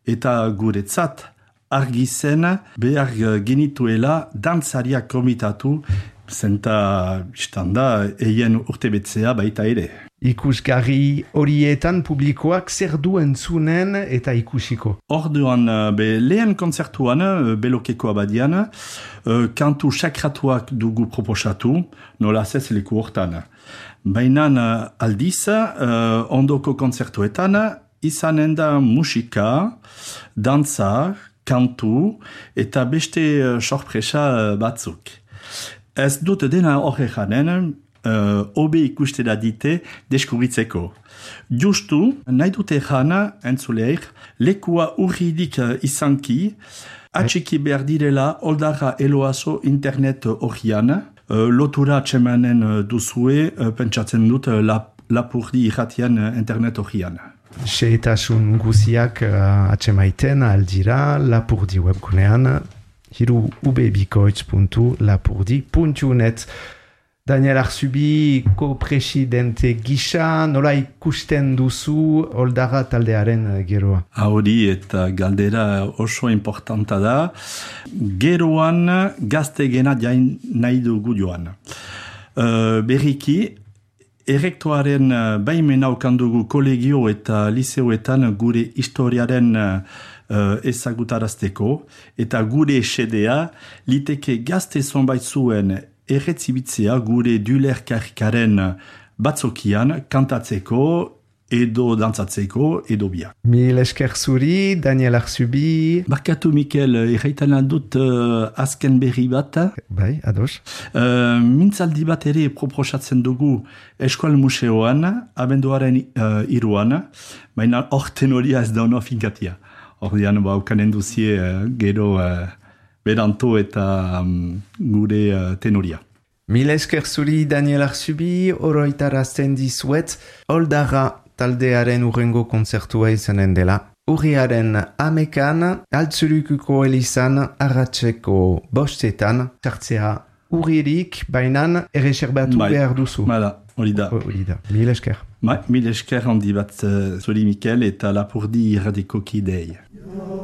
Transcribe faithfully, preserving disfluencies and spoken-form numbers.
eta guretzat argi zen behar genituela dantzariak komitatu, zenta istanda eien urtebetzea baita ere. Ikusgarri horietan publikoak zer du entzunen eta ikusiko? Orduan, be, lehen kontzertuan, Belokeko abadian, kantu sakratuak dugu proposatu, nola zez leku hortan. Baina aldiz, ondoko kontzertuetan, izanen da musika, dantza, kantu, eta beste sorpresa batzuk. Ez dut dena horre janen, Uh, obe ikustera dite deskubritzeko. Justu, nahi dute jana, entzuleik, lekua urridik izanki, atxiki behar direla Oldarra Eloaso internet horian, uh, lotura txemanen duzue, uh, pentsatzen dut lap, lapurdi irratian internet horian. Seetasun guziak uh, atxemaiten aldira lapurdi webgunean, hiru ubebikoitz puntu lapurdi puntu net. Daniel Arzubi, ko-presidente gisa, nola ikusten duzu Oldarra taldearen geroa? Hori eta galdera oso importanta da. Geroan gazte gena jain nahi dugu joan. Uh, berriki, errektoaren baimena okandugu kolegio eta liseoetan gure historiaren uh, ezagutarazteko, eta gure esedea liteke gazte zonbait zuen erretzibitzea gure duler karikaren batzokian kantatzeko edo dantzatzeko edo bia. Mil esker zuri, Daniel Arzubi. Barkatu Mikel, erraiten dut uh, azken berri bat. Bai, ados. Uh, mintzaldi bat ere proposatzen dugu Eskual Museoan, abenduaren uh, iruan, baina hor tenoria ez da ono finkatia. Hordian, ba, ukanen duzie uh, gero... Uh, beranto eta um, gure uh, tenoria. Mil esker zuri, Daniel Arzubi, oroitarazten dizuet, Oldarra taldearen urrengo kontzertua izanen dela. Urriaren amekan, Altzurukuko elizan, arratseko bostetan, sartzea urririk, bainan, erreserbatu bai, behar duzu. Bada, hori da. Hori da, mil esker. Bai, mil esker handi bat uh, zuri Mikel eta lapurdi irradiko kidei.